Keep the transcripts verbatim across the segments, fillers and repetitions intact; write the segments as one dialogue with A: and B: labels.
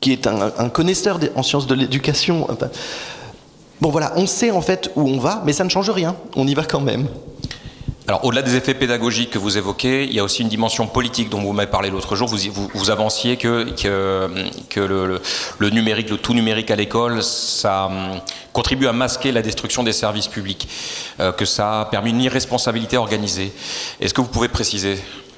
A: qui est un, un connaisseur en sciences de l'éducation. Bon voilà, on sait en fait où on va, mais ça ne change rien, on y va quand même.
B: Alors, au-delà des effets pédagogiques que vous évoquez, il y a aussi une dimension politique dont vous m'avez parlé l'autre jour. Vous, vous, vous avanciez que, que, que le, le, le numérique, le tout numérique à l'école, ça hum, contribue à masquer la destruction des services publics, euh, que ça a permis une irresponsabilité organisée. Est-ce que vous pouvez préciser ?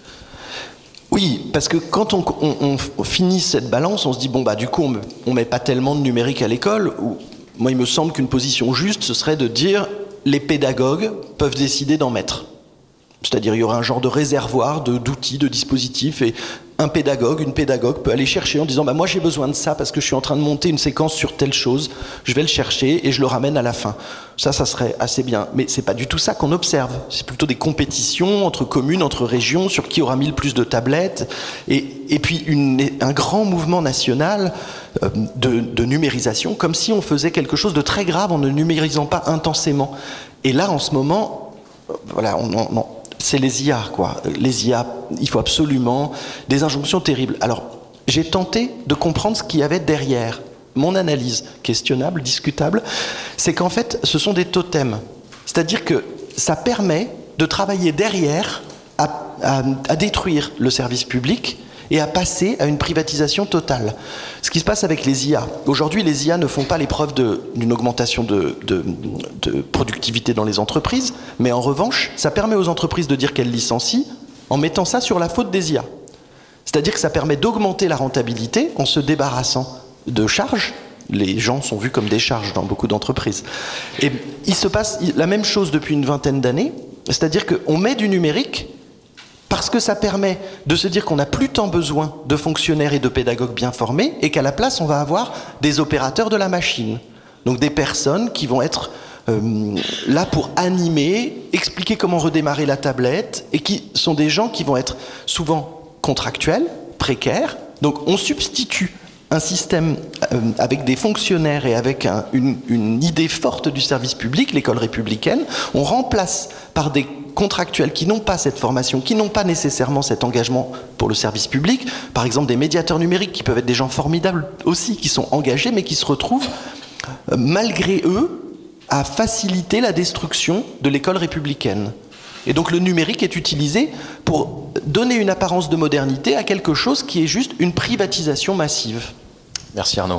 A: Oui, parce que quand on, on, on finit cette balance, on se dit, bon, bah, du coup, on ne met pas tellement de numérique à l'école. Ou, moi, il me semble qu'une position juste, ce serait de dire, les pédagogues peuvent décider d'en mettre. C'est-à-dire, il y aura un genre de réservoir de, d'outils, de dispositifs, et un pédagogue, une pédagogue peut aller chercher en disant bah, « moi j'ai besoin de ça parce que je suis en train de monter une séquence sur telle chose, je vais le chercher et je le ramène à la fin ». Ça, ça serait assez bien. Mais c'est pas du tout ça qu'on observe. C'est plutôt des compétitions entre communes, entre régions, sur qui aura mis le plus de tablettes, et, et puis une, un grand mouvement national euh, de, de numérisation, comme si on faisait quelque chose de très grave en ne numérisant pas intensément. Et là, en ce moment, voilà, on... on, on c'est les I A, quoi. Les I A, il faut absolument des injonctions terribles. Alors, j'ai tenté de comprendre ce qu'il y avait derrière. Mon analyse, questionnable, discutable, c'est qu'en fait, ce sont des totems. C'est-à-dire que ça permet de travailler derrière à, à, à détruire le service public et à passer à une privatisation totale. Ce qui se passe avec les I A. Aujourd'hui, les I A ne font pas les preuves de, d'une augmentation de, de, de productivité dans les entreprises, mais en revanche, ça permet aux entreprises de dire qu'elles licencient en mettant ça sur la faute des I A. C'est-à-dire que ça permet d'augmenter la rentabilité en se débarrassant de charges. Les gens sont vus comme des charges dans beaucoup d'entreprises. Et il se passe la même chose depuis une vingtaine d'années, c'est-à-dire qu'on met du numérique parce que ça permet de se dire qu'on n'a plus tant besoin de fonctionnaires et de pédagogues bien formés et qu'à la place, on va avoir des opérateurs de la machine. Donc des personnes qui vont être euh, là pour animer, expliquer comment redémarrer la tablette et qui sont des gens qui vont être souvent contractuels, précaires. Donc on substitue un système euh, avec des fonctionnaires et avec un, une, une idée forte du service public, l'école républicaine, on remplace par des contractuels qui n'ont pas cette formation, qui n'ont pas nécessairement cet engagement pour le service public, par exemple des médiateurs numériques qui peuvent être des gens formidables aussi, qui sont engagés mais qui se retrouvent, euh, malgré eux, à faciliter la destruction de l'école républicaine. Et donc le numérique est utilisé pour donner une apparence de modernité à quelque chose qui est juste une privatisation massive.
B: Merci Arnaud.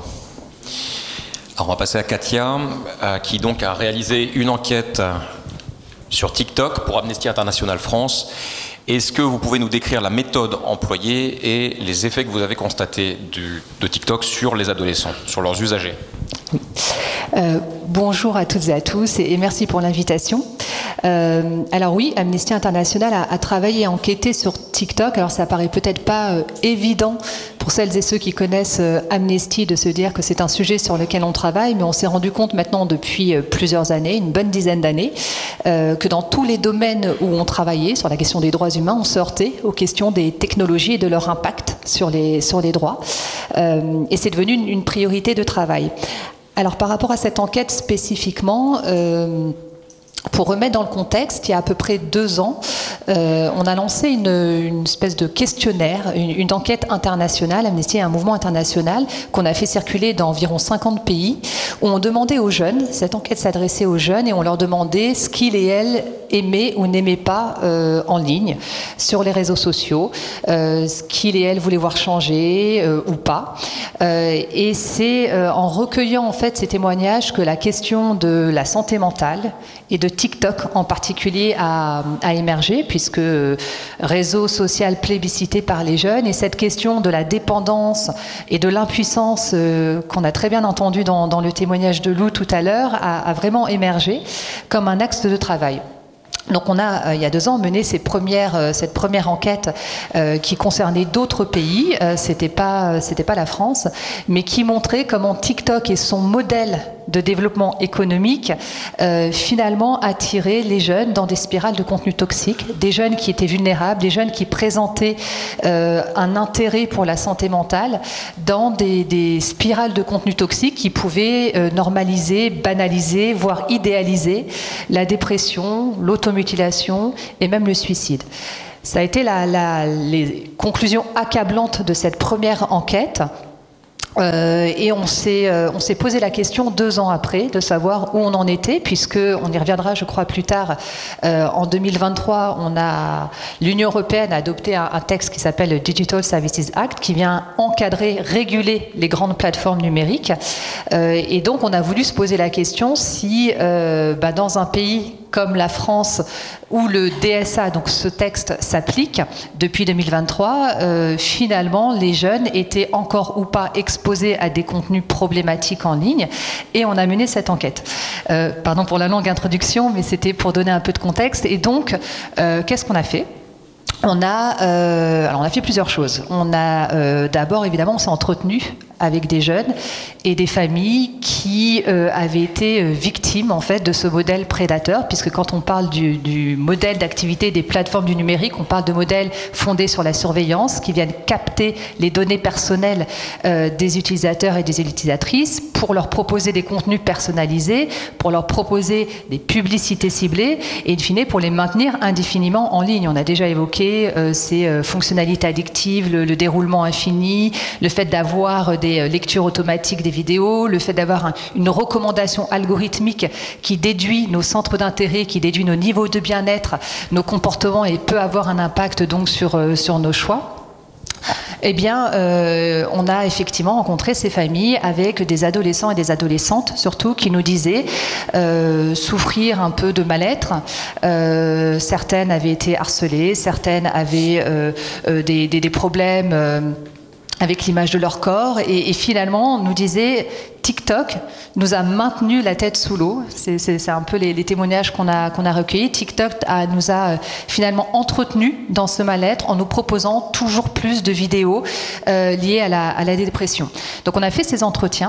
B: Alors on va passer à Katia, euh, qui donc a réalisé une enquête sur TikTok pour Amnesty International France. Est-ce que vous pouvez nous décrire la méthode employée et les effets que vous avez constatés du, de TikTok sur les adolescents, sur leurs usagers ?
C: Euh, bonjour à toutes et à tous et, et merci pour l'invitation. Euh, alors oui, Amnesty International a, a travaillé et enquêté sur TikTok. Alors ça paraît peut-être pas euh, évident pour celles et ceux qui connaissent euh, Amnesty de se dire que c'est un sujet sur lequel on travaille, mais on s'est rendu compte maintenant depuis euh, plusieurs années, une bonne dizaine d'années, euh, que dans tous les domaines où on travaillait sur la question des droits humains, on se heurtait aux questions des technologies et de leur impact sur les, sur les droits. Euh, et c'est devenu une, une priorité de travail. Alors par rapport à cette enquête spécifiquement, euh, pour remettre dans le contexte, il y a à peu près deux ans, euh, on a lancé une, une espèce de questionnaire, une, une enquête internationale. Amnesty est un mouvement international qu'on a fait circuler dans environ cinquante pays, où on demandait aux jeunes, cette enquête s'adressait aux jeunes, et on leur demandait ce qu'ils et elles aimaient ou n'aimaient pas euh, en ligne, sur les réseaux sociaux, euh, ce qu'ils et elles voulaient voir changer euh, ou pas. Euh, et c'est euh, en recueillant en fait ces témoignages que la question de la santé mentale et de TikTok en particulier a, a émergé, puisque réseau social plébiscité par les jeunes, et cette question de la dépendance et de l'impuissance euh, qu'on a très bien entendu dans, dans le témoignage de Lou tout à l'heure a, a vraiment émergé comme un axe de travail. Donc on a, euh, il y a deux ans, mené ces premières, euh, cette première enquête euh, qui concernait d'autres pays, euh, c'était pas, c'était pas la France, mais qui montrait comment TikTok et son modèle de développement économique euh, finalement attiraient les jeunes dans des spirales de contenu toxique, des jeunes qui étaient vulnérables, des jeunes qui présentaient euh, un intérêt pour la santé mentale dans des, des spirales de contenu toxique qui pouvaient euh, normaliser, banaliser, voire idéaliser la dépression, l'automutilation et même le suicide. Ça a été la, la, les conclusions accablantes de cette première enquête. Euh, et on s'est, euh, on s'est posé la question deux ans après de savoir où on en était, puisque on y reviendra, je crois, plus tard. Euh, en deux mille vingt-trois, on a, l'Union européenne a adopté un, un texte qui s'appelle le Digital Services Act, qui vient encadrer, réguler les grandes plateformes numériques. Euh, et donc, on a voulu se poser la question si, euh, bah, dans un pays comme la France, où le D S A, donc ce texte, s'applique depuis deux mille vingt-trois, euh, finalement, les jeunes étaient encore ou pas exposés à des contenus problématiques en ligne, et on a mené cette enquête. Euh, pardon pour la longue introduction, mais c'était pour donner un peu de contexte. Et donc, euh, qu'est-ce qu'on a fait ? On a, euh, alors on a fait plusieurs choses. On a euh, d'abord, évidemment, on s'est entretenu avec des jeunes et des familles qui euh, avaient été victimes en fait de ce modèle prédateur, puisque quand on parle du, du modèle d'activité des plateformes du numérique, on parle de modèles fondés sur la surveillance, qui viennent capter les données personnelles euh, des utilisateurs et des utilisatrices pour leur proposer des contenus personnalisés, pour leur proposer des publicités ciblées et in fine pour les maintenir indéfiniment en ligne. On a déjà évoqué euh, ces euh, fonctionnalités addictives, le, le déroulement infini, le fait d'avoir des lectures automatiques des vidéos, le fait d'avoir un, une recommandation algorithmique qui déduit nos centres d'intérêt, qui déduit nos niveaux de bien-être, nos comportements et peut avoir un impact donc sur, euh, sur nos choix. Eh bien, euh, on a effectivement rencontré ces familles avec des adolescents et des adolescentes, surtout, qui nous disaient euh, souffrir un peu de mal-être. Euh, certaines avaient été harcelées, certaines avaient euh, euh, des, des, des problèmes euh, avec l'image de leur corps, et, et finalement, on nous disait TikTok nous a maintenu la tête sous l'eau. C'est, c'est, c'est un peu les, les témoignages qu'on a, qu'on a recueillis. TikTok a, nous a euh, finalement entretenus dans ce mal-être en nous proposant toujours plus de vidéos euh, liées à la, à la dépression. Donc on a fait ces entretiens.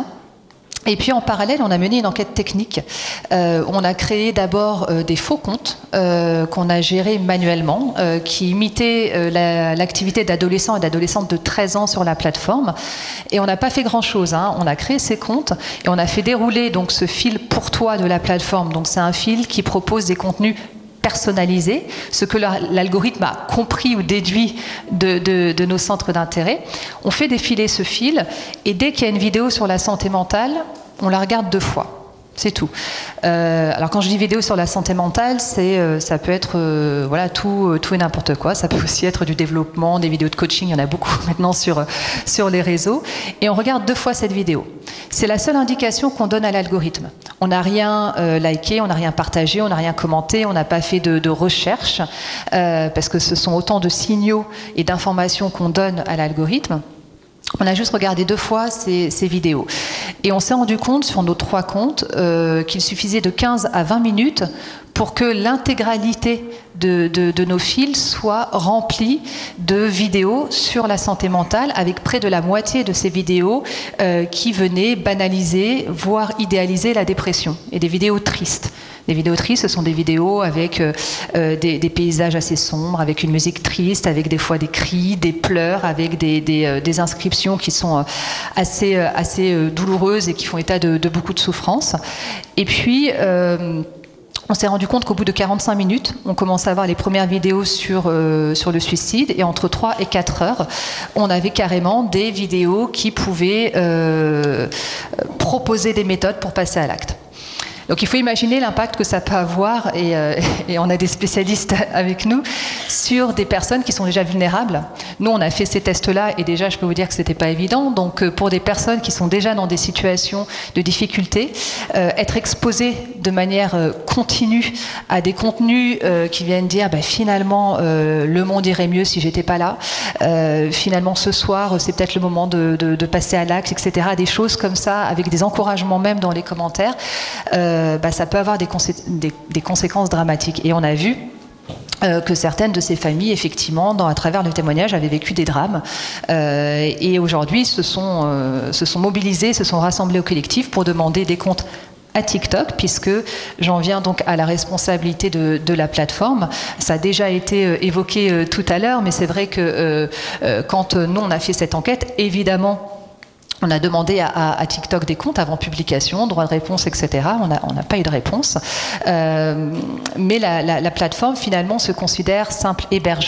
C: Et puis en parallèle, on a mené une enquête technique. Euh, on a créé d'abord euh, des faux comptes euh, qu'on a gérés manuellement, euh, qui imitaient euh, la, l'activité d'adolescents et d'adolescentes de treize ans sur la plateforme. Et on n'a pas fait grand-chose. Hein. On a créé ces comptes et on a fait dérouler donc ce fil pour toi de la plateforme. Donc c'est un fil qui propose des contenus personnalisé, ce que l'algorithme a compris ou déduit de, de, de nos centres d'intérêt. On fait défiler ce fil et dès qu'il y a une vidéo sur la santé mentale, on la regarde deux fois. C'est tout. Euh, alors quand je dis vidéo sur la santé mentale, c'est, euh, ça peut être euh, voilà, tout, tout et n'importe quoi. Ça peut aussi être du développement, des vidéos de coaching. Il y en a beaucoup maintenant sur, sur les réseaux. Et on regarde deux fois cette vidéo. C'est la seule indication qu'on donne à l'algorithme. On n'a rien euh, liké, on n'a rien partagé, on n'a rien commenté, on n'a pas fait de, de recherche, euh, parce que ce sont autant de signaux et d'informations qu'on donne à l'algorithme. On a juste regardé deux fois ces, ces vidéos. Et on s'est rendu compte sur nos trois comptes euh, qu'il suffisait de quinze à vingt minutes pour que l'intégralité de, de, de nos fils soit remplie de vidéos sur la santé mentale, avec près de la moitié de ces vidéos euh, qui venaient banaliser, voire idéaliser la dépression, et des vidéos tristes. Les vidéos tristes, ce sont des vidéos avec euh, des, des paysages assez sombres, avec une musique triste, avec des fois des cris, des pleurs, avec des, des, euh, des inscriptions qui sont euh, assez, euh, assez euh, douloureuses et qui font état de, de beaucoup de souffrance. Et puis, euh, on s'est rendu compte qu'au bout de quarante-cinq minutes, on commençait à avoir les premières vidéos sur, euh, sur le suicide, et entre trois et quatre heures, on avait carrément des vidéos qui pouvaient euh, proposer des méthodes pour passer à l'acte. Donc il faut imaginer l'impact que ça peut avoir, et, euh, et on a des spécialistes avec nous, sur des personnes qui sont déjà vulnérables. Nous, on a fait ces tests-là, et déjà, je peux vous dire que c'était pas évident. Donc euh, pour des personnes qui sont déjà dans des situations de difficulté, euh, être exposées de manière euh, continue à des contenus euh, qui viennent dire bah, finalement euh, le monde irait mieux si j'étais pas là, euh, finalement ce soir c'est peut-être le moment de, de, de passer à l'acte, et cetera. Des choses comme ça, avec des encouragements même dans les commentaires. Euh, Euh, bah, ça peut avoir des, consé- des, des conséquences dramatiques. Et on a vu euh, que certaines de ces familles, effectivement, dans, à travers le témoignage, avaient vécu des drames. Euh, et aujourd'hui, se sont, euh, se sont mobilisés, se sont rassemblés au collectif pour demander des comptes à TikTok, puisque j'en viens donc à la responsabilité de, de la plateforme. Ça a déjà été euh, évoqué euh, tout à l'heure, mais c'est vrai que euh, euh, quand euh, nous, on a fait cette enquête, évidemment, on a demandé à, à, à TikTok des comptes avant publication, droit de réponse, et cetera. On n'a on n'a pas eu de réponse. Euh, mais la, la, la plateforme, finalement, se considère simple hébergeur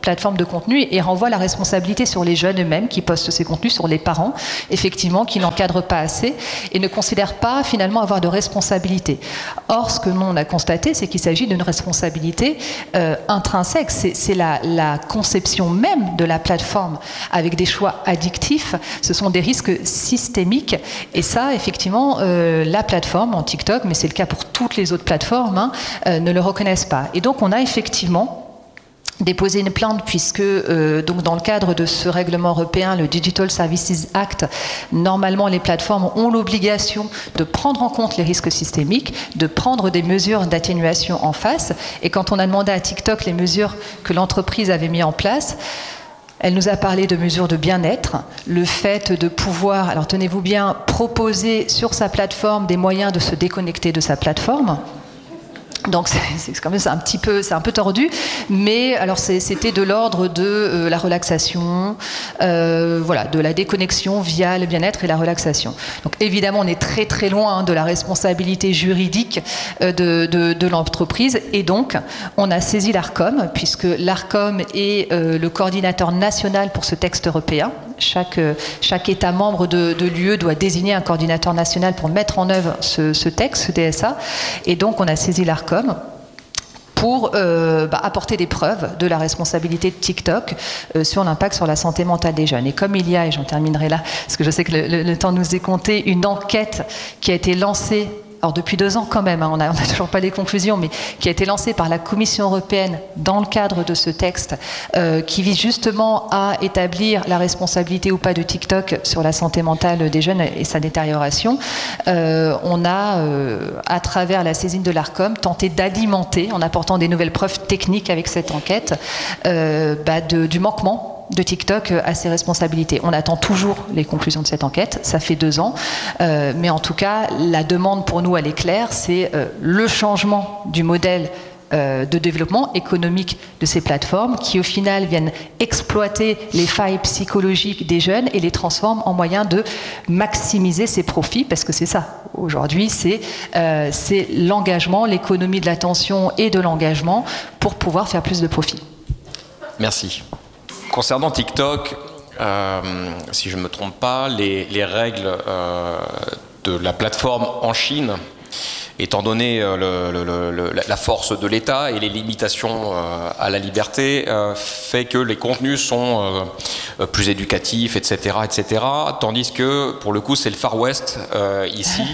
C: plateformes de contenu et renvoie la responsabilité sur les jeunes eux-mêmes qui postent ces contenus, sur les parents, effectivement, qui n'encadrent pas assez et ne considèrent pas finalement avoir de responsabilité. Or, ce que l'on a constaté, c'est qu'il s'agit d'une responsabilité euh, intrinsèque. C'est, c'est la, la conception même de la plateforme avec des choix addictifs. Ce sont des risques systémiques. Et ça, effectivement, euh, la plateforme en TikTok, mais c'est le cas pour toutes les autres plateformes, hein, euh, ne le reconnaissent pas. Et donc, on a effectivement déposer une plainte puisque euh, donc dans le cadre de ce règlement européen, le Digital Services Act, normalement les plateformes ont l'obligation de prendre en compte les risques systémiques, de prendre des mesures d'atténuation en face. Et quand on a demandé à TikTok les mesures que l'entreprise avait mises en place, elle nous a parlé de mesures de bien-être, le fait de pouvoir, alors tenez-vous bien, proposer sur sa plateforme des moyens de se déconnecter de sa plateforme. Donc c'est, c'est quand même c'est un petit peu c'est un peu tordu, mais alors c'est, c'était de l'ordre de euh, la relaxation, euh, voilà, de la déconnexion via le bien-être et la relaxation. Donc évidemment on est très très loin hein, de la responsabilité juridique euh, de, de, de l'entreprise et donc on a saisi l'ARCOM puisque l'ARCOM est euh, le coordinateur national pour ce texte européen. Chaque, chaque État membre de, de l'U E doit désigner un coordinateur national pour mettre en œuvre ce, ce texte, ce D S A. Et donc, on a saisi l'ARCOM pour euh, bah, apporter des preuves de la responsabilité de TikTok euh, sur l'impact sur la santé mentale des jeunes. Et comme il y a, et j'en terminerai là, parce que je sais que le, le, le temps nous est compté, une enquête qui a été lancée alors depuis deux ans quand même, hein, on n'a toujours pas les conclusions, mais qui a été lancée par la Commission européenne dans le cadre de ce texte, euh, qui vise justement à établir la responsabilité ou pas de TikTok sur la santé mentale des jeunes et sa détérioration. Euh, on a, euh, à travers la saisine de l'ARCOM, tenté d'alimenter, en apportant des nouvelles preuves techniques avec cette enquête, euh, bah de, du manquement de TikTok à ses responsabilités. On attend toujours les conclusions de cette enquête, ça fait deux ans, euh, mais en tout cas, la demande pour nous, elle est claire, c'est euh, le changement du modèle euh, de développement économique de ces plateformes qui, au final, viennent exploiter les failles psychologiques des jeunes et les transforment en moyen de maximiser ses profits, parce que c'est ça. Aujourd'hui, c'est, euh, c'est l'engagement, l'économie de l'attention et de l'engagement pour pouvoir faire plus de profits.
B: Merci. Concernant TikTok, euh, si je ne me trompe pas, les, les règles euh, de la plateforme en Chine, étant donné euh, le, le, le, la force de l'État et les limitations euh, à la liberté, euh, fait que les contenus sont euh, plus éducatifs, et cetera, et cetera. Tandis que, pour le coup, c'est le Far West euh, ici.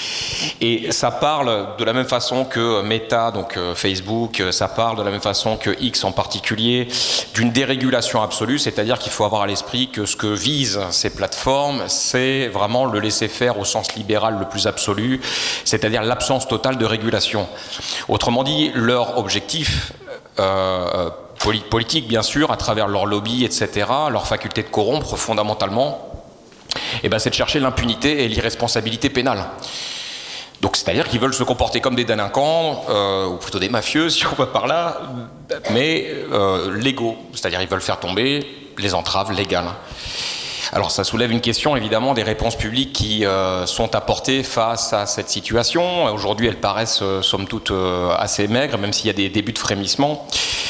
B: Et ça parle de la même façon que Meta, donc euh, Facebook, ça parle de la même façon que X en particulier, d'une dérégulation absolue, c'est-à-dire qu'il faut avoir à l'esprit que ce que visent ces plateformes, c'est vraiment le laisser-faire au sens libéral le plus absolu, c'est-à-dire l'absence totale de régulation. Autrement dit, leur objectif euh, politique, bien sûr, à travers leur lobby, et cetera, leur faculté de corrompre fondamentalement, eh ben, c'est de chercher l'impunité et l'irresponsabilité pénale. Donc, c'est-à-dire qu'ils veulent se comporter comme des délinquants, euh, ou plutôt des mafieux, si on va par là, mais euh, légaux. C'est-à-dire qu'ils veulent faire tomber les entraves légales. Alors, ça soulève une question, évidemment, des réponses publiques qui euh, sont apportées face à cette situation. Aujourd'hui, elles paraissent, euh, somme toute, euh, assez maigres, même s'il y a des débuts de frémissement.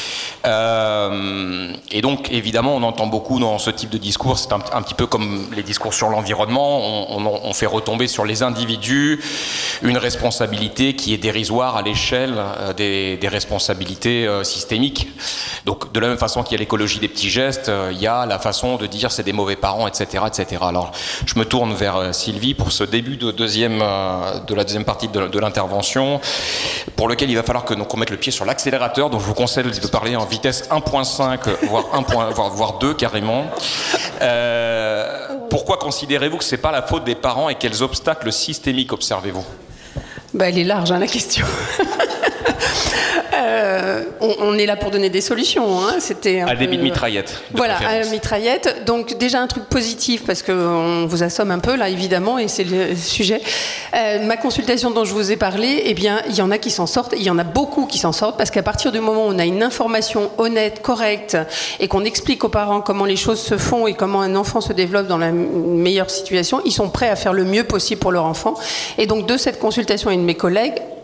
B: Euh, et donc, évidemment, on entend beaucoup dans ce type de discours, c'est un, un petit peu comme les discours sur l'environnement, on, on, on fait retomber sur les individus une responsabilité qui est dérisoire à l'échelle des, des responsabilités euh, systémiques. Donc, de la même façon qu'il y a l'écologie des petits gestes, euh, il y a la façon de dire c'est des mauvais parents, et cetera, et cetera. Alors, je me tourne vers euh, Sylvie pour ce début de, deuxième, euh, de la deuxième partie de, de l'intervention, pour lequel il va falloir que donc, on mette le pied sur l'accélérateur, donc je vous conseille de parler en vitesse un point cinq, voire, un, voire, voire deux carrément. Euh, pourquoi considérez-vous que ce n'est pas la faute des parents et quels obstacles systémiques observez-vous ?
D: Bah, elle est large, hein, la question. euh, on, on est là pour donner des solutions. Hein. C'était un
B: à
D: peu...
B: débit de mitraillette. De
D: voilà, à la mitraillette. Donc déjà un truc positif, parce qu'on vous assomme un peu là, évidemment, et c'est le sujet. Euh, ma consultation dont je vous ai parlé, eh bien, il y en a qui s'en sortent, il y en a beaucoup qui s'en sortent, parce qu'à partir du moment où on a une information honnête, correcte, et qu'on explique aux parents comment les choses se font et comment un enfant se développe dans la meilleure situation, ils sont prêts à faire le mieux possible pour leur enfant. Et donc de cette consultation et de mes collègues,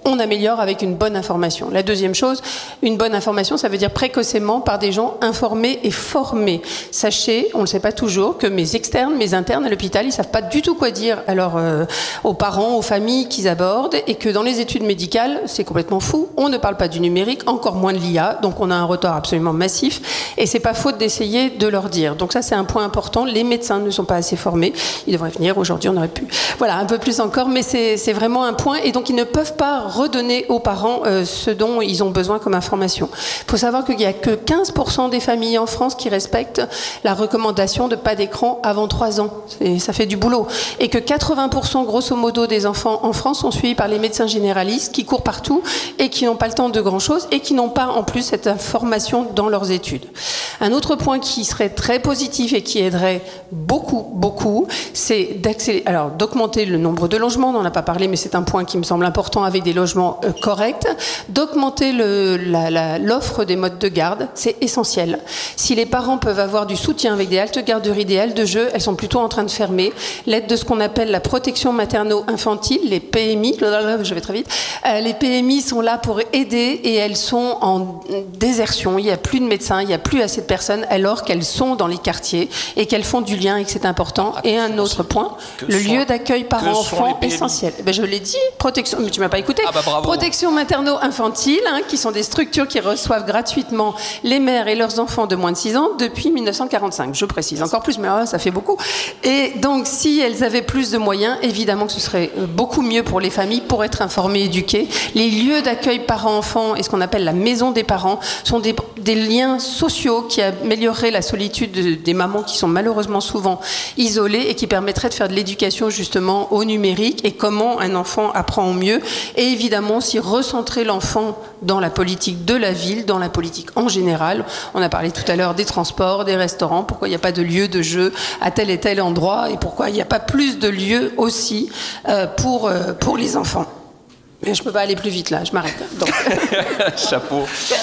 D: on améliore avec une bonne information. La deuxième chose, une bonne information, ça veut dire précocement par des gens informés et formés. Sachez, on ne le sait pas toujours, que mes externes, mes internes à l'hôpital, ils ne savent pas du tout quoi dire alors, euh, aux parents, aux familles qu'ils abordent, et que dans les études médicales, c'est complètement fou, on ne parle pas du numérique, encore moins de l'I A, donc on a un retard absolument massif, et c'est pas faute d'essayer de leur dire. Donc ça, c'est un point important, les médecins ne sont pas assez formés, ils devraient venir, aujourd'hui on aurait pu, voilà, un peu plus encore, mais c'est, c'est vraiment un point, et donc ils ne peuvent pas redonner aux parents euh, ce dont ils ont besoin comme information. Il faut savoir qu'il n'y a que quinze pour cent des familles en France qui respectent la recommandation de pas d'écran avant trois ans. Et ça fait du boulot. Et que quatre-vingts pour cent grosso modo des enfants en France sont suivis par les médecins généralistes qui courent partout et qui n'ont pas le temps de grand-chose et qui n'ont pas en plus cette information dans leurs études. Un autre point qui serait très positif et qui aiderait beaucoup, beaucoup, c'est d'accélérer, alors d'augmenter le nombre de logements, on n'en a pas parlé, mais c'est un point qui me semble important avec des logements euh, corrects, d'augmenter le, la, la, l'offre des modes de garde, c'est essentiel. Si les parents peuvent avoir du soutien avec des haltes garderies, des haltes de jeu, elles sont plutôt en train de fermer. L'aide de ce qu'on appelle la protection materno-infantile, les P M I, je vais très vite, euh, les P M I sont là pour aider et elles sont en désertion. Il n'y a plus de médecins, il n'y a plus assez de personnes alors qu'elles sont dans les quartiers et qu'elles font du lien et que c'est important. Et un autre point, le lieu d'accueil parents-enfants essentiel. Ben, je l'ai dit, protection, mais tu m'as pas écouté.
B: Ah bah bravo.
D: Protection materno-infantile, hein, qui sont des structures qui reçoivent gratuitement les mères et leurs enfants de moins de six ans depuis mille neuf cent quarante-cinq. Je précise encore plus, mais là, ça fait beaucoup. Et donc, si elles avaient plus de moyens, évidemment que ce serait beaucoup mieux pour les familles pour être informées, éduquées. Les lieux d'accueil parents-enfants et ce qu'on appelle la maison des parents sont des, des liens sociaux qui amélioreraient la solitude de, des mamans qui sont malheureusement souvent isolées et qui permettraient de faire de l'éducation justement au numérique et comment un enfant apprend au mieux. Et évidemment, si recentrer l'enfant dans la politique de la ville, dans la politique en général. On a parlé tout à l'heure des transports, des restaurants, pourquoi il n'y a pas de lieu de jeu à tel et tel endroit et pourquoi il n'y a pas plus de lieux aussi euh, pour, euh, pour les enfants. Mais je ne peux pas aller plus vite là, je m'arrête. Donc.
B: Chapeau.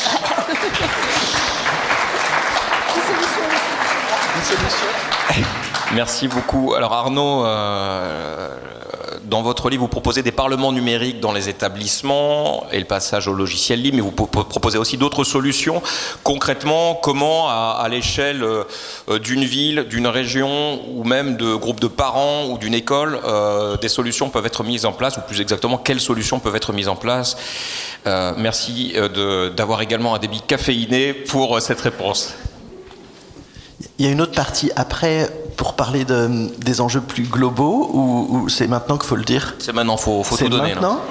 A: Une solution.
B: Merci beaucoup. Alors Arnaud, euh, dans votre livre, vous proposez des parlements numériques dans les établissements et le passage au logiciel libre, mais vous proposez aussi d'autres solutions. Concrètement, comment, à, à l'échelle euh, d'une ville, d'une région, ou même de groupes de parents ou d'une école, euh, des solutions peuvent être mises en place, ou plus exactement, quelles solutions peuvent être mises en place? euh, Merci de, d'avoir également un débit caféiné pour euh, cette réponse.
A: Il y a une autre partie après pour parler de, des enjeux plus globaux ou, ou c'est maintenant qu'il faut le dire?
B: C'est maintenant, il faut, faut tout donner.
A: C'est maintenant?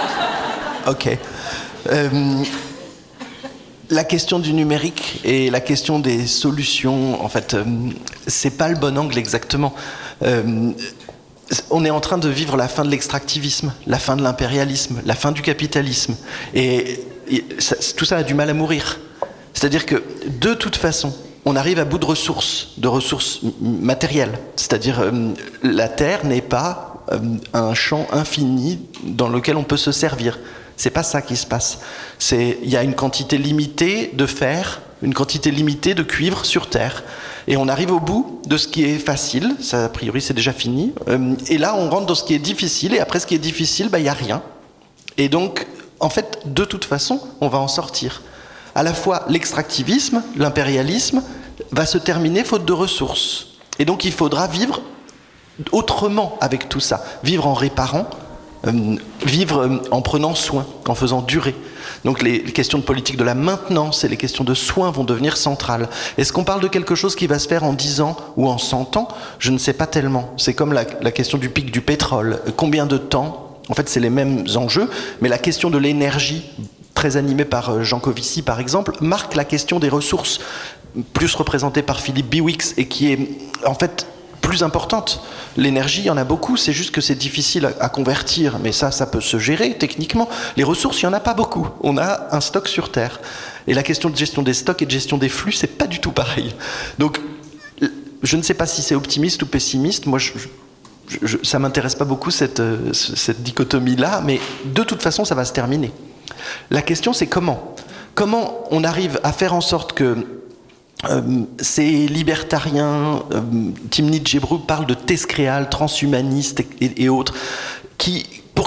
A: Ok. Euh, la question du numérique et la question des solutions, en fait, euh, c'est pas le bon angle exactement. Euh, on est en train de vivre la fin de l'extractivisme, la fin de l'impérialisme, la fin du capitalisme. Et, et ça, tout ça a du mal à mourir. C'est-à-dire que, de toute façon, on arrive à bout de ressources, de ressources matérielles. C'est-à-dire, euh, la Terre n'est pas euh, un champ infini dans lequel on peut se servir. C'est pas ça qui se passe. C'est, il y a une quantité limitée de fer, une quantité limitée de cuivre sur Terre. Et on arrive au bout de ce qui est facile, ça a priori c'est déjà fini. Euh, et là, on rentre dans ce qui est difficile, et après ce qui est difficile, bah, il n'y a rien. Et donc, en fait, de toute façon, on va en sortir. À la fois l'extractivisme, l'impérialisme va se terminer faute de ressources. Et donc il faudra vivre autrement avec tout ça. Vivre en réparant, euh, vivre euh, en prenant soin, en faisant durer. Donc les, les questions de politique de la maintenance et les questions de soins vont devenir centrales. Est-ce qu'on parle de quelque chose qui va se faire en dix ans ou en cent ans? Je ne sais pas tellement. C'est comme la, la question du pic du pétrole. Combien de temps? En fait, c'est les mêmes enjeux, mais la question de l'énergie, très animé par Jean Covici par exemple, marque la question des ressources, plus représentée par Philippe Biwix et qui est en fait plus importante. L'énergie, il y en a beaucoup, c'est juste que c'est difficile à, à convertir, mais ça, ça peut se gérer techniquement. Les ressources, il n'y en a pas beaucoup. On a un stock sur Terre. Et la question de gestion des stocks et de gestion des flux, c'est pas du tout pareil. Donc, je ne sais pas si c'est optimiste ou pessimiste. Moi, je, je, je, ça m'intéresse pas beaucoup cette, cette dichotomie-là, mais de toute façon, ça va se terminer. La question, c'est comment? Comment on arrive à faire en sorte que euh, ces libertariens, euh, Timnit Gebru parle de thèse créale, transhumanistes et, et, et autres, qui, pour qui tout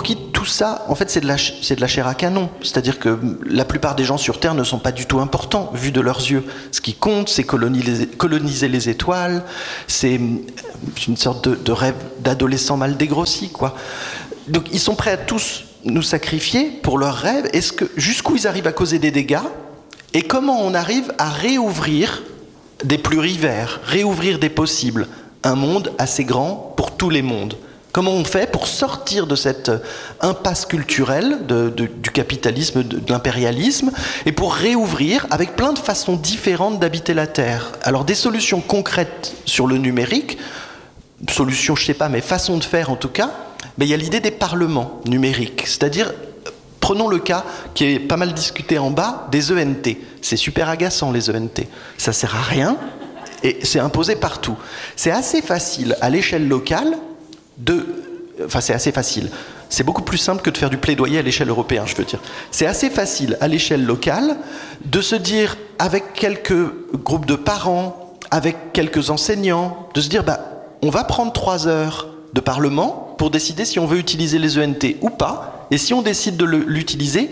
A: tout ça, en fait, c'est de la, c'est de la chair à canon. C'est-à-dire que la plupart des gens sur Terre ne sont pas du tout importants, vus de leurs yeux. Ce qui compte, c'est coloniser, coloniser les étoiles, c'est une sorte de, de rêve d'adolescent mal dégrossi, quoi. Donc, ils sont prêts à tous nous sacrifier pour leurs rêves. Est-ce que, jusqu'où ils arrivent à causer des dégâts? Et comment on arrive à réouvrir des plurivers, réouvrir des possibles, un monde assez grand pour tous les mondes? Comment on fait pour sortir de cette impasse culturelle de, de, du capitalisme, de, de l'impérialisme, et pour réouvrir avec plein de façons différentes d'habiter la Terre? Alors des solutions concrètes sur le numérique, solutions je sais pas, mais façons de faire en tout cas, mais il y a l'idée des parlements numériques, c'est-à-dire, prenons le cas qui est pas mal discuté en bas, des E N T. C'est super agaçant les E N T, ça sert à rien et c'est imposé partout. C'est assez facile à l'échelle locale de... Enfin c'est assez facile, c'est beaucoup plus simple que de faire du plaidoyer à l'échelle européenne, je veux dire. C'est assez facile à l'échelle locale de se dire, avec quelques groupes de parents, avec quelques enseignants, de se dire, bah, on va prendre trois heures de parlement pour décider si on veut utiliser les E N T ou pas, et si on décide de l'utiliser,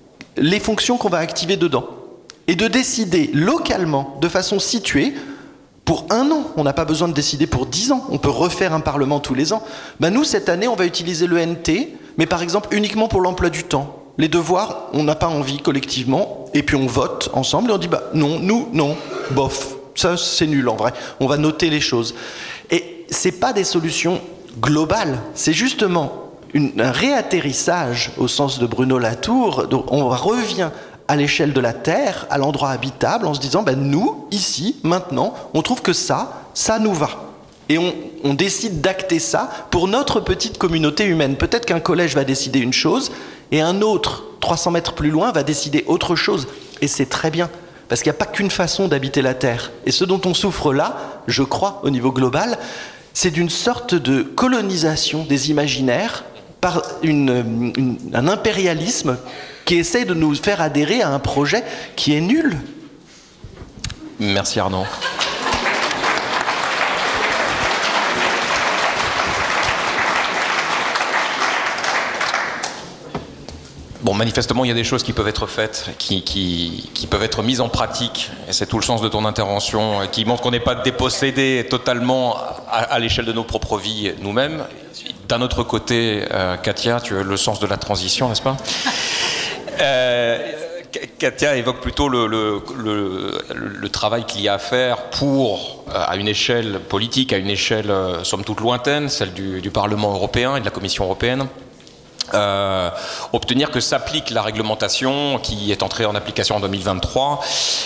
A: les fonctions qu'on va activer dedans. Et de décider localement, de façon située, pour un an. On n'a pas besoin de décider pour dix ans. On peut refaire un parlement tous les ans. Ben nous, cette année, on va utiliser l'E N T, mais par exemple uniquement pour l'emploi du temps. Les devoirs, on n'a pas envie collectivement, et puis on vote ensemble, et on dit, bah non, nous, non, bof. Ça, c'est nul en vrai. On va noter les choses. Et c'est pas des solutions global, c'est justement une, un réatterrissage au sens de Bruno Latour. Donc on revient à l'échelle de la Terre, à l'endroit habitable, en se disant ben nous, ici, maintenant, on trouve que ça, ça nous va. Et on, on décide d'acter ça pour notre petite communauté humaine. Peut-être qu'un collège va décider une chose et un autre, trois cents mètres plus loin, va décider autre chose. Et c'est très bien, parce qu'il n'y a pas qu'une façon d'habiter la Terre. Et ce dont on souffre là, je crois, au niveau global, c'est d'une sorte de colonisation des imaginaires par une, une, un impérialisme qui essaie de nous faire adhérer à un projet qui est nul.
B: Merci Arnaud. Bon, manifestement, il y a des choses qui peuvent être faites, qui, qui, qui peuvent être mises en pratique, et c'est tout le sens de ton intervention, qui montre qu'on n'est pas dépossédé totalement à, à l'échelle de nos propres vies nous-mêmes. D'un autre côté, euh, Katia, tu as le sens de la transition, n'est-ce pas? euh, Katia évoque plutôt le, le, le, le travail qu'il y a à faire pour, à une échelle politique, à une échelle somme toute lointaine, celle du, du Parlement européen et de la Commission européenne, Euh, obtenir que s'applique la réglementation qui est entrée en application en deux mille vingt-trois.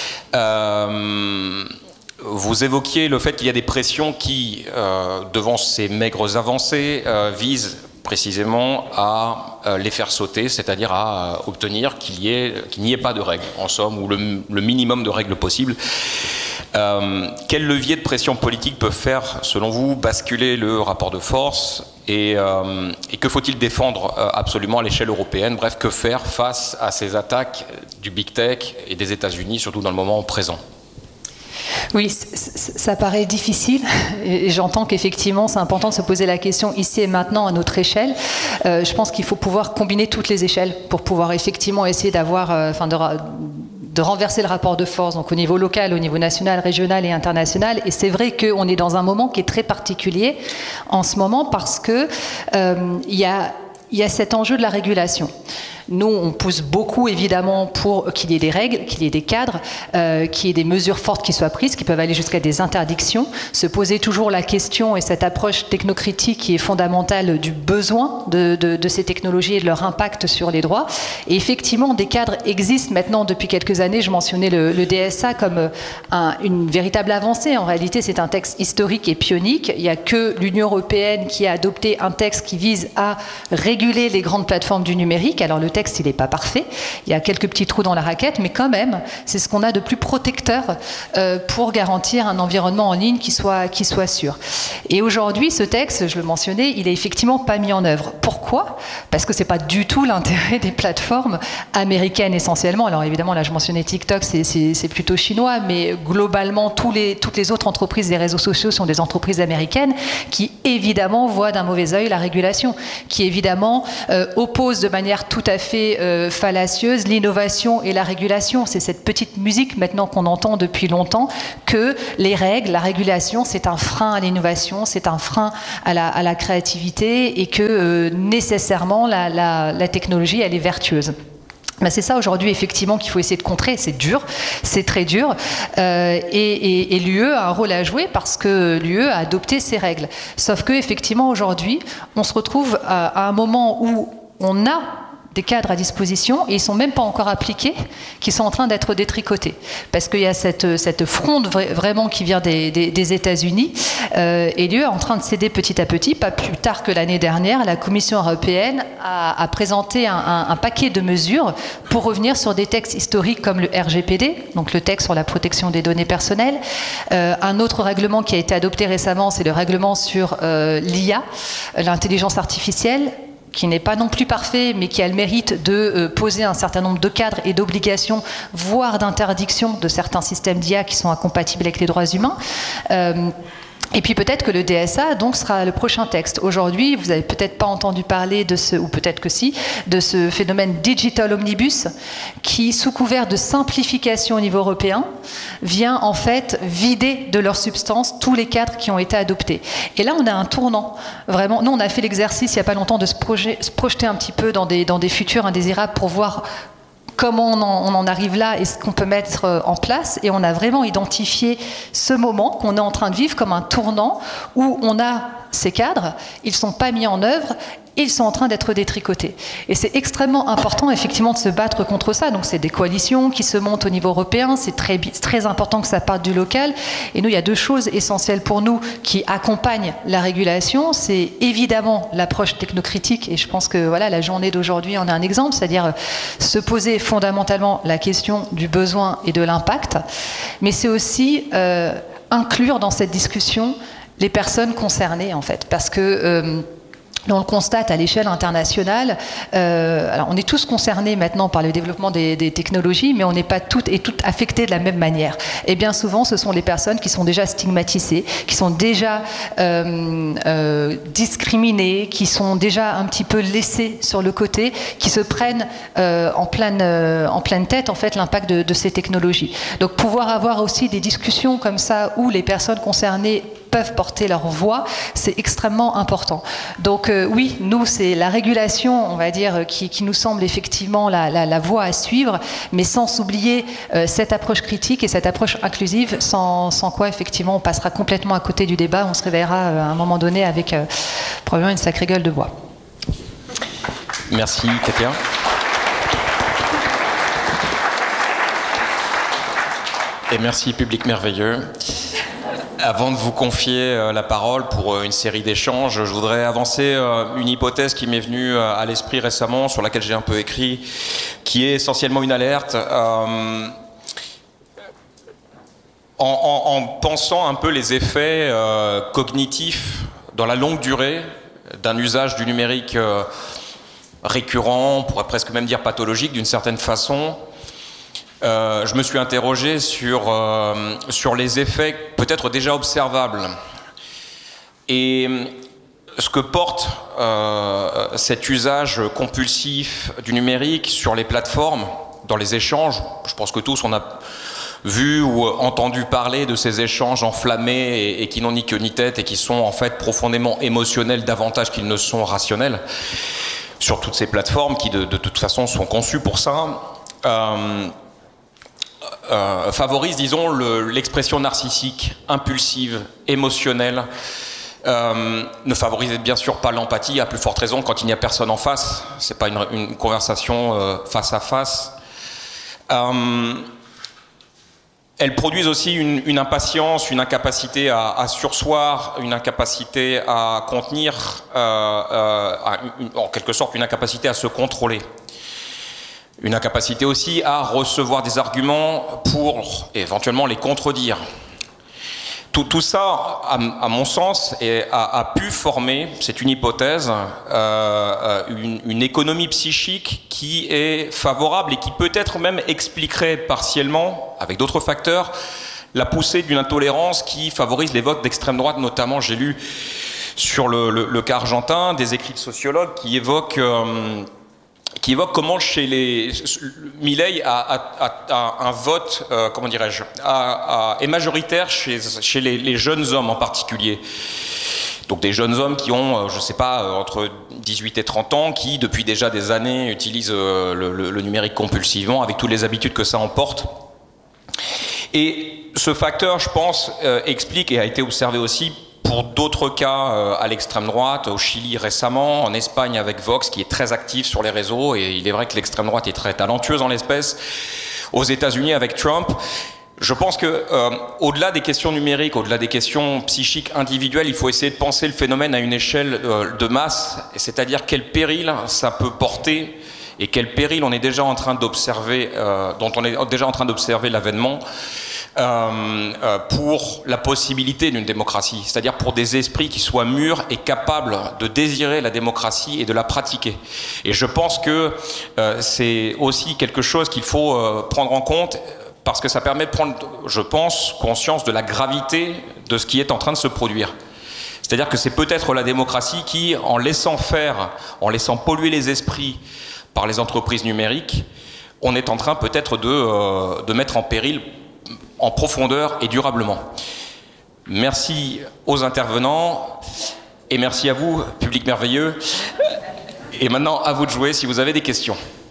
B: Euh, vous évoquiez le fait qu'il y a des pressions qui, euh, devant ces maigres avancées, euh, visent précisément à euh, les faire sauter, c'est-à-dire à euh, obtenir qu'il y ait, qu'il n'y ait pas de règles, en somme, ou le, le minimum de règles possible. Euh, quel levier de pression politique peut faire, selon vous, basculer le rapport de force et, euh, et que faut-il défendre euh, absolument à l'échelle européenne? Bref, que faire face à ces attaques du Big Tech et des États-Unis, surtout dans le moment présent?
C: Oui, ça paraît difficile et j'entends qu'effectivement c'est important de se poser la question ici et maintenant à notre échelle. Euh, je pense qu'il faut pouvoir combiner toutes les échelles pour pouvoir effectivement essayer d'avoir, euh, enfin de, de renverser le rapport de force, donc au niveau local, au niveau national, régional et international. Et c'est vrai qu'on est dans un moment qui est très particulier en ce moment parce que euh, il y a, il y a cet enjeu de la régulation. Nous, on pousse beaucoup, évidemment, pour qu'il y ait des règles, qu'il y ait des cadres, euh, qu'il y ait des mesures fortes qui soient prises, qui peuvent aller jusqu'à des interdictions. Se poser toujours la question, et cette approche technocritique qui est fondamentale du besoin de, de, de ces technologies et de leur impact sur les droits. Et effectivement, des cadres existent maintenant depuis quelques années. Je mentionnais le, le D S A comme un, une véritable avancée. En réalité, c'est un texte historique et pionique. Il n'y a que l'Union européenne qui a adopté un texte qui vise à réguler les grandes plateformes du numérique. Alors, le texte, il n'est pas parfait. Il y a quelques petits trous dans la raquette, mais quand même, c'est ce qu'on a de plus protecteur euh, pour garantir un environnement en ligne qui soit, qui soit sûr. Et aujourd'hui, ce texte, je le mentionnais, il n'est effectivement pas mis en œuvre. Pourquoi ? Parce que ce n'est pas du tout l'intérêt des plateformes américaines essentiellement. Alors évidemment, là je mentionnais TikTok, c'est, c'est, c'est plutôt chinois, mais globalement, tous les, toutes les autres entreprises des réseaux sociaux sont des entreprises américaines qui évidemment voient d'un mauvais œil la régulation, qui évidemment euh, opposent de manière tout à fait euh, fallacieuse l'innovation et la régulation. C'est cette petite musique maintenant qu'on entend depuis longtemps que les règles, la régulation, c'est un frein à l'innovation, c'est un frein à la, à la créativité et que euh, nécessairement la, la, la technologie, elle est vertueuse. Ben c'est ça aujourd'hui effectivement qu'il faut essayer de contrer, c'est dur, c'est très dur euh, et, et, et l'U E a un rôle à jouer parce que l'U E a adopté ces règles. Sauf que effectivement aujourd'hui on se retrouve à, à un moment où on a des cadres à disposition et ils ne sont même pas encore appliqués, qui sont en train d'être détricotés. Parce qu'il y a cette, cette fronde vraiment qui vient des, des, des États-Unis euh, et l'U E est en train de céder petit à petit. Pas plus tard que l'année dernière, la Commission européenne a, a présenté un, un, un paquet de mesures pour revenir sur des textes historiques comme le R G P D, donc le texte sur la protection des données personnelles. Euh, un autre règlement qui a été adopté récemment, c'est le règlement sur euh, l'I A, l'intelligence artificielle, qui n'est pas non plus parfait, mais qui a le mérite de euh, poser un certain nombre de cadres et d'obligations, voire d'interdictions de certains systèmes d'I A qui sont incompatibles avec les droits humains. Euh, Et puis peut-être que le D S A donc sera le prochain texte. Aujourd'hui, vous n'avez peut-être pas entendu parler de ce, ou peut-être que si, de ce phénomène Digital Omnibus qui, sous couvert de simplification au niveau européen, vient en fait vider de leur substance tous les cadres qui ont été adoptés. Et là, on a un tournant. Vraiment, nous, on a fait l'exercice il n'y a pas longtemps de se, projet, se projeter un petit peu dans des, dans des futurs indésirables pour voir comment on en, on en arrive là et ce qu'on peut mettre en place. Et on a vraiment identifié ce moment qu'on est en train de vivre comme un tournant où on a ces cadres, ils ne sont pas mis en œuvre, ils sont en train d'être détricotés. Et c'est extrêmement important, effectivement, de se battre contre ça. Donc, c'est des coalitions qui se montent au niveau européen. C'est très, très important que ça parte du local. Et nous, il y a deux choses essentielles pour nous qui accompagnent la régulation. C'est évidemment l'approche technocritique. Et je pense que voilà, la journée d'aujourd'hui en est un exemple. C'est-à-dire se poser fondamentalement la question du besoin et de l'impact. Mais c'est aussi euh, inclure dans cette discussion les personnes concernées, en fait. Parce que... Euh, on le constate à l'échelle internationale. Euh, alors on est tous concernés maintenant par le développement des, des technologies, mais on n'est pas toutes et toutes affectés de la même manière. Et bien souvent, ce sont les personnes qui sont déjà stigmatisées, qui sont déjà euh, euh, discriminées, qui sont déjà un petit peu laissées sur le côté, qui se prennent euh, en, pleine, euh, en pleine tête en fait l'impact de, de ces technologies. Donc pouvoir avoir aussi des discussions comme ça où les personnes concernées peuvent porter leur voix, c'est extrêmement important. Donc euh, oui, nous, c'est la régulation, on va dire, qui, qui nous semble effectivement la, la, la voie à suivre, mais sans oublier euh, cette approche critique et cette approche inclusive, sans, sans quoi, effectivement, on passera complètement à côté du débat, on se réveillera euh, à un moment donné avec euh, probablement une sacrée gueule de bois.
B: Merci, Katia. Et merci, public merveilleux. Avant de vous confier la parole pour une série d'échanges, je voudrais avancer une hypothèse qui m'est venue à l'esprit récemment, sur laquelle j'ai un peu écrit, qui est essentiellement une alerte. Euh, en, en, en pensant un peu les effets euh, cognitifs dans la longue durée d'un usage du numérique euh, récurrent, on pourrait presque même dire pathologique d'une certaine façon, Euh, je me suis interrogé sur, euh, sur les effets peut-être déjà observables. Et ce que porte euh, cet usage compulsif du numérique sur les plateformes, dans les échanges, je pense que tous on a vu ou entendu parler de ces échanges enflammés et, et qui n'ont ni queue ni tête et qui sont en fait profondément émotionnels davantage qu'ils ne sont rationnels, sur toutes ces plateformes qui de, de toute façon sont conçues pour ça. Euh, Euh, favorise, disons, le, l'expression narcissique, impulsive, émotionnelle, euh, ne favorise bien sûr pas l'empathie, à plus forte raison quand il n'y a personne en face, c'est pas une, une conversation euh, face à face. Euh, elles produisent aussi une, une impatience, une incapacité à, à sursoir, une incapacité à contenir, euh, euh, à, une, en quelque sorte une incapacité à se contrôler. une incapacité aussi à recevoir des arguments pour éventuellement les contredire. Tout, tout ça, à, à mon sens, est, a, a pu former, c'est une hypothèse, euh, une, une économie psychique qui est favorable et qui peut-être même expliquerait partiellement, avec d'autres facteurs, la poussée d'une intolérance qui favorise les votes d'extrême droite. Notamment, j'ai lu sur le, le, le cas argentin des écrits de sociologues qui évoquent... Euh, qui évoque comment chez les Milei a, a, a, a un vote, euh, comment dirais-je, a, a, est majoritaire chez, chez les, les jeunes hommes en particulier. Donc des jeunes hommes qui ont, je ne sais pas, entre dix-huit et trente ans, qui depuis déjà des années utilisent le, le, le numérique compulsivement, avec toutes les habitudes que ça emporte. Et ce facteur, je pense, euh, explique et a été observé aussi pour d'autres cas euh, à l'extrême droite, au Chili récemment, en Espagne avec Vox, qui est très actif sur les réseaux, et il est vrai que l'extrême droite est très talentueuse en l'espèce, aux États-Unis avec Trump. Je pense que, euh, au-delà des questions numériques, au-delà des questions psychiques individuelles, il faut essayer de penser le phénomène à une échelle euh, de masse, c'est-à-dire quel péril ça peut porter, et quel péril on est déjà en train d'observer, euh, dont on est déjà en train d'observer l'avènement. Euh, euh, pour la possibilité d'une démocratie, c'est-à-dire pour des esprits qui soient mûrs et capables de désirer la démocratie et de la pratiquer. Et je pense que euh, c'est aussi quelque chose qu'il faut euh, prendre en compte, parce que ça permet de prendre, je pense, conscience de la gravité de ce qui est en train de se produire. C'est-à-dire que c'est peut-être la démocratie qui, en laissant faire, en laissant polluer les esprits par les entreprises numériques, on est en train peut-être de, euh, de mettre en péril en profondeur et durablement. Merci aux intervenants et merci à vous, public merveilleux. Et maintenant, à vous de jouer si vous avez des questions.